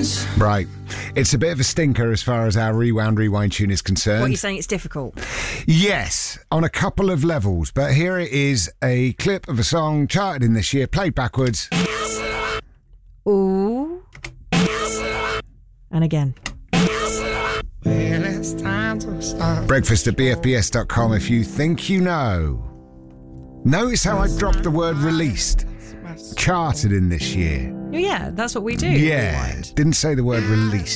Right. It's a bit of a stinker as far as our rewind tune is concerned. What, are you saying it's difficult? Yes, on a couple of levels. But here it is, a clip of a song charted in this year, played backwards. Ooh. And again. Well, it's time to start. Breakfast at bfbs.com if you think you know. Notice how I dropped the word released. Charted in this year. Yeah, that's what we do. Yeah, Rewind. didn't say the word released.